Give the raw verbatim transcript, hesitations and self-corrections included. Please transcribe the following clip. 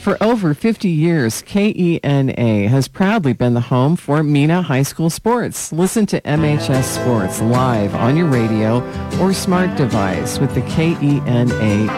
For over fifty years, K E N A has proudly been the home for Mena High School sports. Listen to M H S Sports live on your radio or smart device with the K E N A